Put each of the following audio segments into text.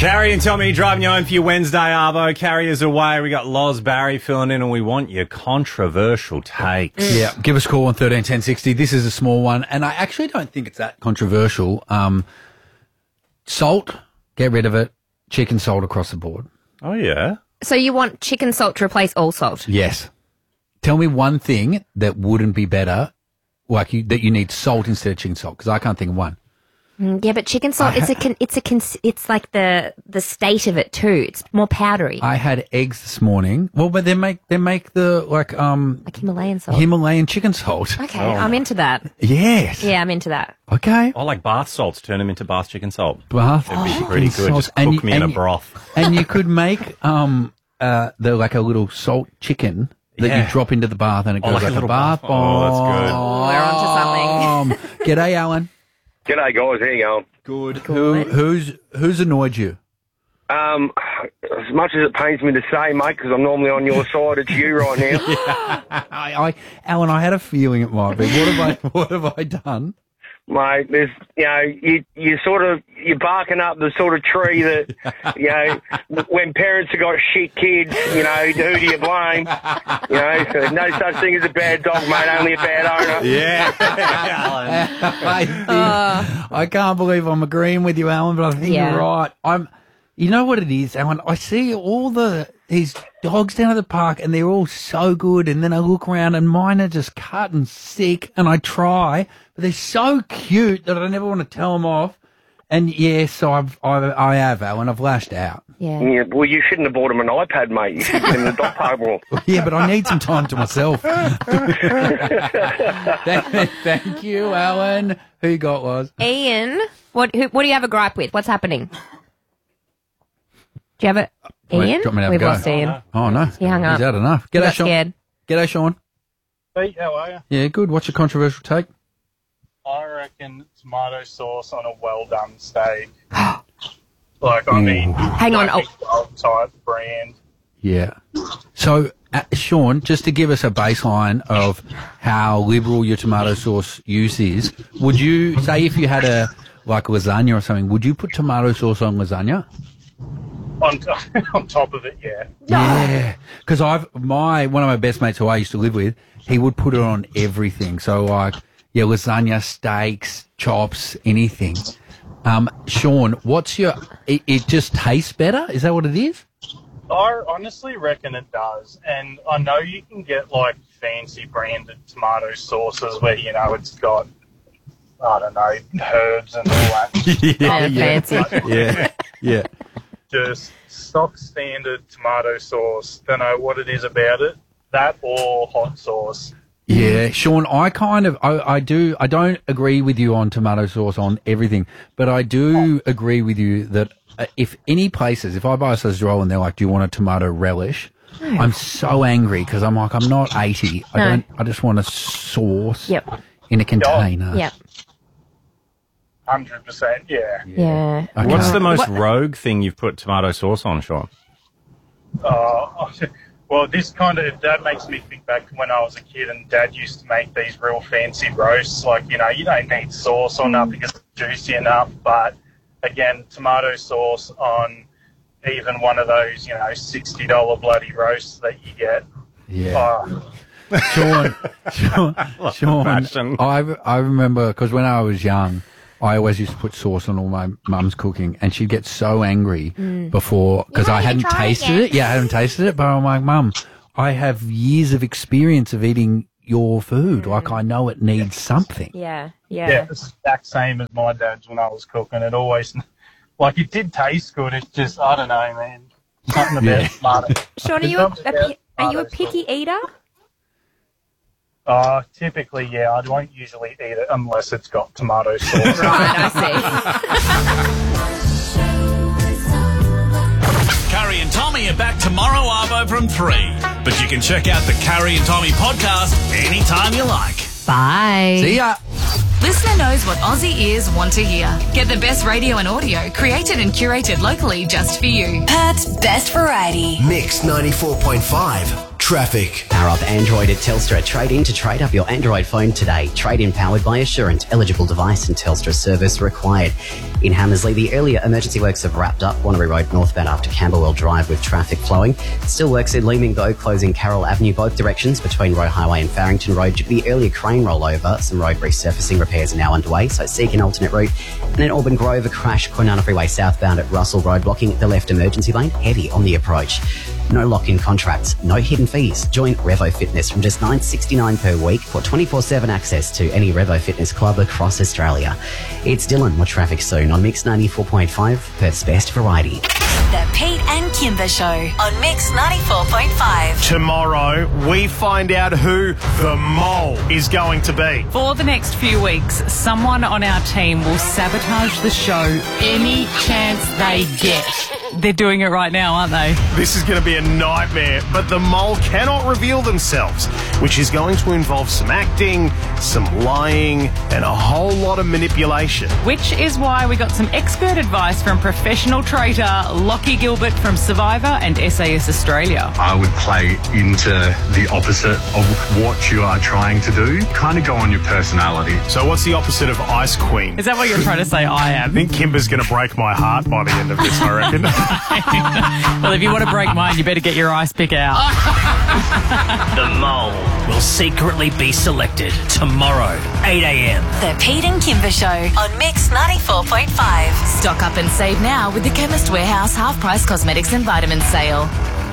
Carrie and Tommy driving you home for your Wednesday, Arvo. Carrie is away. We got Loz Barry filling in, and we want your controversial takes. Yeah, give us a call on 131060. This is a small one, and I actually don't think it's that controversial. Salt, get rid of it. Chicken salt across the board. Oh, yeah? So you want chicken salt to replace all salt? Yes. Tell me one thing that wouldn't be better, that you need salt instead of chicken salt, because I can't think of one. Yeah, but chicken salt, it's like the state of it too. It's more powdery. I had eggs this morning. Well, but they make the like Himalayan salt. Himalayan chicken salt. Okay, I'm into that. Yes. Yeah, I'm into that. Okay. I like bath salts. Turn them into bath chicken salt. Bath. It'd be pretty good. Salt. Just cook me in a broth. And you could make the like a little salt chicken that you drop into the bath and it goes like a bath bomb. Oh, that's good. We're onto something. G'day, Alan. G'day, guys. How you going? Good. Who's annoyed you? As much as it pains me to say, mate, because I'm normally on your side, it's you right now. Alan, I had a feeling it might be. What have I done? Mate, there's, you're barking up the sort of tree that, when parents have got shit kids, who do you blame? So no such thing as a bad dog, mate, only a bad owner. Yeah. I can't believe I'm agreeing with you, Alan, but I think you're right. You know what it is, Alan? I see all these dogs down at the park and they're all so good, and then I look around and mine are just cut and sick, and I try, but they're so cute that I never want to tell them off. And yes, I have, Alan. I've lashed out. Yeah. Well, you shouldn't have bought him an iPad, mate. You should have been in the dog park more. Yeah, but I need some time to myself. Thank you, Alan. Who you got, Loz? Ian, what do you have a gripe with? What's happening? Do you have it? Ian? We've lost Ian. Oh, no. He hung up. He's had enough. G'day, Sean. Scared. G'day, Sean. Hey, how are you? Yeah, good. What's your controversial take? I reckon tomato sauce on a well-done steak. Hang on. Type brand. Yeah. So, Sean, just to give us a baseline of how liberal your tomato sauce use is, would you say if you had lasagna or something, would you put tomato sauce on lasagna? On top of it, yeah. Yeah, because one of my best mates who I used to live with, he would put it on everything. So lasagna, steaks, chops, anything. Sean, what's it just tastes better? Is that what it is? I honestly reckon it does. And I know you can get fancy branded tomato sauces where, it's got, I don't know, herbs and all that. Fancy. Yeah. Just stock standard tomato sauce. Don't know what it is about it. That or hot sauce. Yeah, Sean, I don't agree with you on tomato sauce on everything, but I do agree with you that if I buy a sausage roll and they're like, do you want a tomato relish? I'm so angry because I'm like, I'm not 80. I just want a sauce in a container. Yep. 100%, yeah. Yeah. Okay. What's the most rogue thing you've put tomato sauce on, Sean? Well, that makes me think back to when I was a kid and Dad used to make these real fancy roasts. You don't need sauce on nothing because it's juicy enough. But, again, tomato sauce on even one of those, $60 bloody roasts that you get. Yeah. Sean, I remember because when I was young, I always used to put sauce on all my mum's cooking, and she'd get so angry before because I hadn't tasted it. Yeah, I hadn't tasted it, but I'm like, Mum, I have years of experience of eating your food. I know it needs something. Yeah. Yeah, it's the exact same as my dad's when I was cooking. It always, it did taste good. It's just, I don't know, man. Something about tomato. Sean, are you a picky eater? Typically, yeah. I won't usually eat it unless it's got tomato sauce. Right, I see. Carrie and Tommy are back tomorrow, Arvo, from 3. But you can check out the Carrie and Tommy podcast anytime you like. Bye. See ya. Listener knows what Aussie ears want to hear. Get the best radio and audio created and curated locally just for you. Perth's best variety. Mix 94.5. Traffic. Power up Android at Telstra. Trade in to trade up your Android phone today. Trade in powered by Assurant. Eligible device and Telstra service required. In Hammersley, the earlier emergency works have wrapped up. Wanneroo Road northbound after Camberwell Drive with traffic flowing. Still works in Leeming though, closing Carroll Avenue both directions between Roe Highway and Farrington Road due to the earlier crane rollover. Some road resurfacing repairs are now underway, so seek an alternate route. And in Auburn Grove, a crash Kwinana Freeway southbound at Russell Road, blocking the left emergency lane, heavy on the approach. No lock-in contracts, no hidden fees. Join Revo Fitness from just $9.69 per week for 24/7 access to any Revo Fitness club across Australia. It's Dylan. More traffic soon on Mix 94.5, Perth's best variety. The Pete and Kimber Show on Mix 94.5. Tomorrow, we find out who the mole is going to be. For the next few weeks, someone on our team will sabotage the show any chance they get. They're doing it right now, aren't they? This is going to be a nightmare, but the mole cannot reveal themselves, which is going to involve some acting, some lying, and a whole lot of manipulation. Which is why we got some expert advice from professional traitor Lockie Gilbert from Survivor and SAS Australia. I would play into the opposite of what you are trying to do. Kind of go on your personality. So what's the opposite of Ice Queen? Is that what you're trying to say I am? I think Kimber's going to break my heart by the end of this, I reckon. Well, if you want to break mine, you better get your ice pick out. The mole will secretly be selected tomorrow, 8 a.m. The Pete and Kimber Show on Mix 94.5. Stock up and save now with the Chemist Warehouse half-price cosmetics and vitamins sale.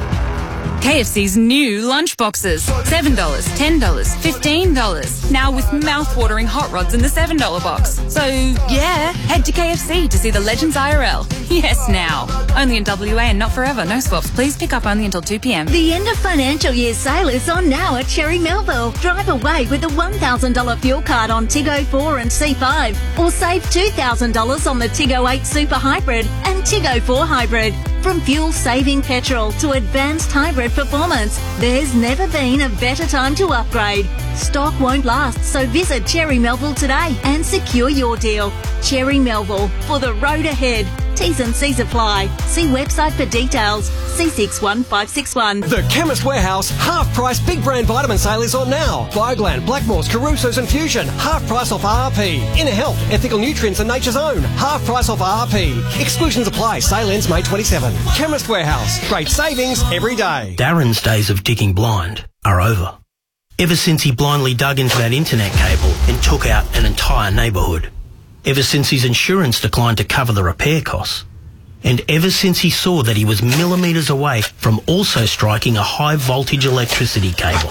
KFC's new lunch boxes. $7, $10, $15. Now with mouth-watering hot rods in the $7 box. So, yeah, head to KFC to see the Legends IRL. Yes, now. Only in WA and not forever. No swaps. Please pick up only until 2 p.m. The end of financial year sale is on now at Cherry Melville. Drive away with a $1,000 fuel card on Tiggo 4 and C5. Or save $2,000 on the Tiggo 8 Super Hybrid and Tiggo 4 Hybrid. From fuel-saving petrol to advanced hybrid performance, there's never been a better time to upgrade. Stock won't last, so visit Cherry Melville today and secure your deal. Cherry Melville, for the road ahead. T's and C's apply. See website for details. C61561. The Chemist Warehouse half-price big brand vitamin sale is on now. Bioglan, Blackmores, Caruso's and Fusion, half price off RRP. Inner Health, Ethical Nutrients and Nature's Own, half price off RRP. Exclusions apply. Sale ends May 27. Chemist Warehouse, great savings every day. Darren's days of digging blind are over. Ever since he blindly dug into that internet cable and took out an entire neighbourhood. Ever since his insurance declined to cover the repair costs. And ever since he saw that he was millimetres away from also striking a high voltage electricity cable.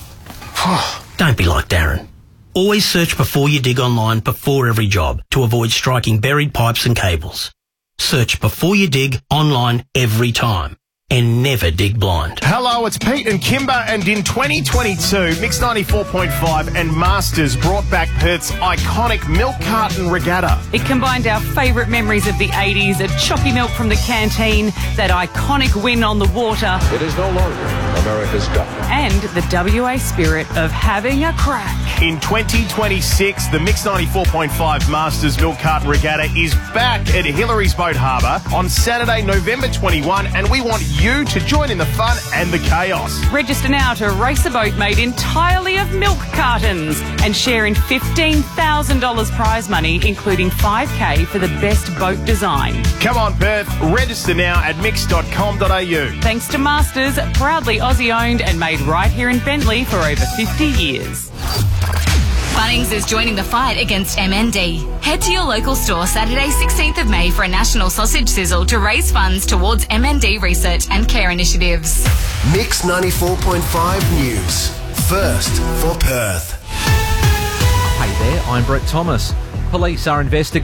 Don't be like Darren. Always search before you dig online before every job to avoid striking buried pipes and cables. Search before you dig online every time. And never dig blind. Hello, it's Pete and Kimber, and in 2022, Mix 94.5 and Masters brought back Perth's iconic milk carton regatta. It combined our favourite memories of the 80s, a choppy milk from the canteen, that iconic win on the water. It is no longer America's Cup. And the WA spirit of having a crack. In 2026, the Mix 94.5 Masters Milk Carton Regatta is back at Hillary's Boat Harbour on Saturday, November 21, and we want you to join in the fun and the chaos. Register now to race a boat made entirely of milk cartons and share in $15,000 prize money, including $5,000 for the best boat design. Come on, Perth. Register now at mix.com.au. Thanks to Masters, proudly Aussie-owned and made right here in Bentley for over 50 years. Bunnings is joining the fight against MND. Head to your local store Saturday 16th of May for a national sausage sizzle to raise funds towards MND research and care initiatives. Mix 94.5 News. First for Perth. Hey there, I'm Brett Thomas. Police are investigating